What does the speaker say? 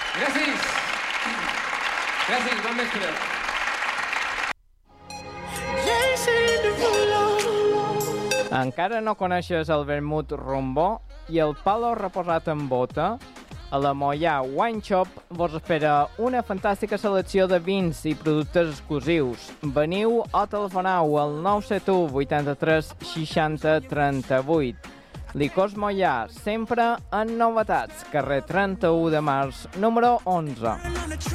Gràcies. Gràcies, bon vespre. Encara no coneixes el vermut rombó i el palo reposat en bota? A la Moià Wine Shop vos espera una fantàstica selecció de vins i productes exclusius. Veniu o telefoneu al 971 83 60 38. Licors Moià, sempre en novetats. Carrer 31 de març, número 11.